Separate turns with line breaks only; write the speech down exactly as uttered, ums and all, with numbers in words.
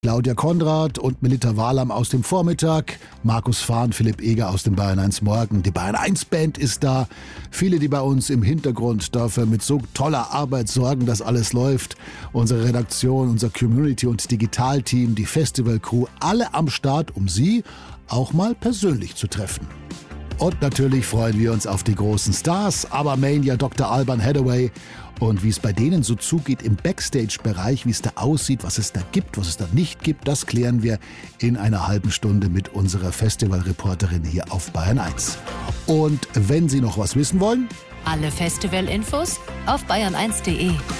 Claudia Konrad und Melita Wahlam aus dem Vormittag, Markus Fahn, Philipp Eger aus dem Bayern eins Morgen. Die Bayern eins Band ist da. Viele, die bei uns im Hintergrund dafür mit so toller Arbeit sorgen, dass alles läuft. Unsere Redaktion, unser Community- und Digitalteam, die Festival-Crew, alle am Start, um Sie auch mal persönlich zu treffen. Und natürlich freuen wir uns auf die großen Stars, aber Mania, Doktor Alban Hathaway. Und wie es bei denen so zugeht im Backstage-Bereich, wie es da aussieht, was es da gibt, was es da nicht gibt, das klären wir in einer halben Stunde mit unserer Festivalreporterin hier auf Bayern eins. Und wenn Sie noch was wissen wollen,
alle Festivalinfos auf bayern eins punkt de.